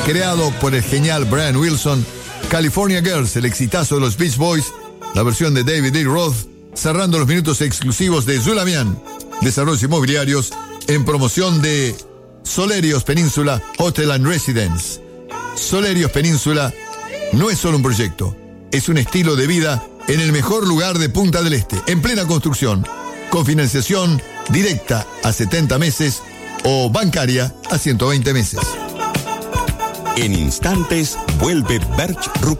Creado por el genial Brian Wilson, California Girls, el exitazo de los Beach Boys, la versión de David Lee Roth, cerrando los minutos exclusivos de Zulamian, Desarrollos Inmobiliarios, en promoción de Solerios Península Hotel and Residence. Solerios Península no es solo un proyecto, es un estilo de vida en el mejor lugar de Punta del Este, en plena construcción, con financiación directa a 70 meses o bancaria a 120 meses. En instantes vuelve Berch Rupp